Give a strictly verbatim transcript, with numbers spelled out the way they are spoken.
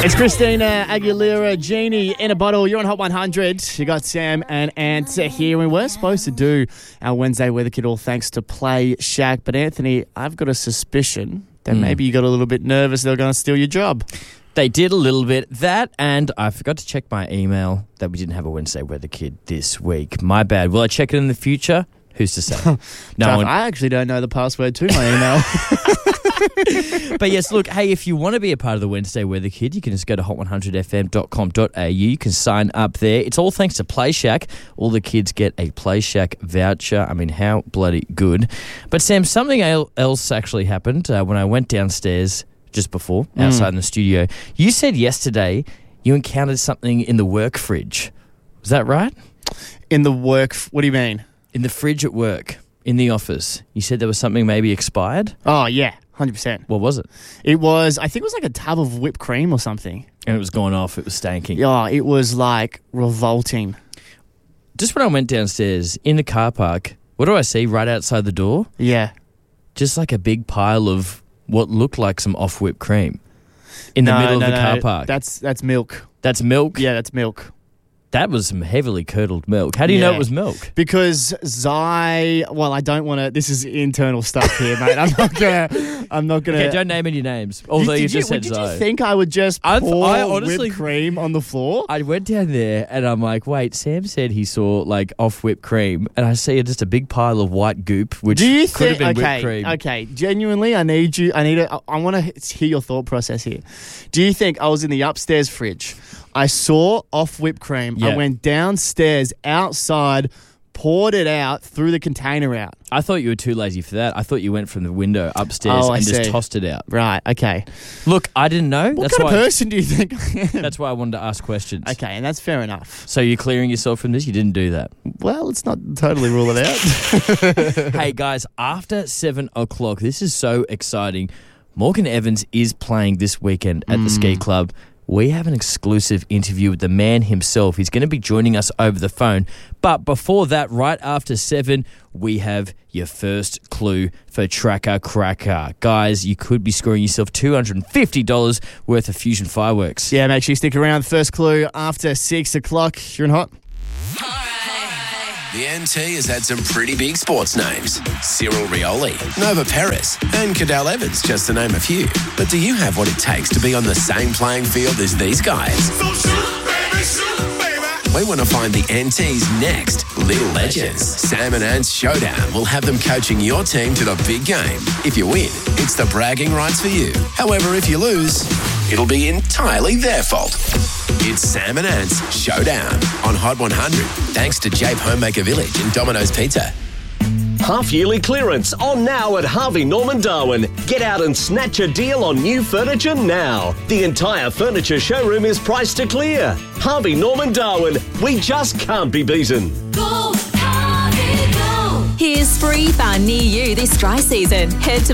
It's Christina Aguilera, Genie in a bottle. You're on Hot one hundred. You got Sam and Ant here, and we're supposed to do our Wednesday Weather Kit all thanks to Play Shack. But Anthony, I've got a suspicion that mm. maybe you got a little bit nervous they're going to steal your job. They did a little bit. That, and I forgot to check my email that we didn't have a Wednesday Weather Kit this week. My bad. Will I check it in the future? Who's to say? No one. I actually don't know the password to my email. But yes, look, hey, if you want to be a part of the Wednesday Weather Kit, you can just go to hot one hundred f m dot com dot a u. You can sign up there. It's all thanks to Play Shack. All the kids get a Play Shack voucher. I mean, how bloody good. But Sam, something else actually happened uh, when I went downstairs just before, outside mm. in the studio. You said yesterday you encountered something in the work fridge. Was that right? In the work... What do you mean? In the fridge at work, in the office. You said there was something maybe expired? Oh, yeah, one hundred percent. What was it? It was, I think it was like a tub of whipped cream or something. And it was going off, it was stanking. Yeah, it was like revolting. Just when I went downstairs, in the car park, what do I see right outside the door? Yeah. Just like a big pile of what looked like some off-whipped cream in the no, middle no, of the no, car park. That's that's milk. That's milk? Yeah, that's milk. That was some heavily curdled milk. How do you yeah. know it was milk? Because Zai, well, I don't want to. This is internal stuff here, mate. I'm not gonna. I'm not gonna. Okay, don't name any names. Although you, you just you, said did Zai. Did you think I would just I've, pour I honestly, whipped cream on the floor? I went down there and I'm like, wait. Sam said he saw like off whipped cream, and I see just a big pile of white goop, which do you could think, have been okay, whipped cream. Okay, genuinely, I need you. I need. A, I want to hear your thought process here. Do you think I was in the upstairs fridge? I saw off whipped cream. Yeah. I went downstairs, outside, poured it out, threw the container out. I thought you were too lazy for that. I thought you went from the window upstairs oh, and I just see. tossed it out. Right, okay. Look, I didn't know. What that's kind why, of person do you think I am? That's why I wanted to ask questions. Okay, and that's fair enough. So you're clearing yourself from this? You didn't do that? Well, let's not totally rule it out. Hey, guys, after seven o'clock, this is so exciting. Morgan Evans is playing this weekend at mm. the Ski Club. We have an exclusive interview with the man himself. He's going to be joining us over the phone. But before that, right after seven, we have your first clue for Tracker Cracker. Guys, you could be scoring yourself two hundred fifty dollars worth of Fusion fireworks. Yeah, make sure you stick around. First clue after six o'clock. You're in Hot. The N T has had some pretty big sports names. Cyril Rioli, Nova Perez, and Cadel Evans, just to name a few. But do you have what it takes to be on the same playing field as these guys? So shoot, baby, shoot, baby. We want to find the N T's next little legends. Sam and Ant's showdown will have them coaching your team to the big game. If you win, it's the bragging rights for you. However, if you lose, it'll be entirely their fault. It's Sam and Ant's Showdown on Hot one hundred, thanks to Jape Homemaker Village and Domino's Pizza. Half-yearly clearance on now at Harvey Norman Darwin. Get out and snatch a deal on new furniture now. The entire furniture showroom is priced to clear. Harvey Norman Darwin, we just can't be beaten. Go, Harvey, go! Here's free fun near you this dry season. Head to